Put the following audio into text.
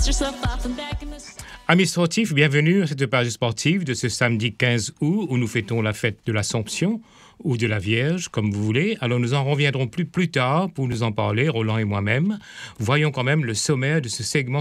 Amis sportifs, bienvenue à cette page sportive de ce samedi 15 août où nous fêtons la fête de l'Assomption ou de la Vierge, comme vous voulez. Alors nous en reviendrons plus tard pour nous en parler, Roland et moi-même. Voyons quand même le sommaire de ce segment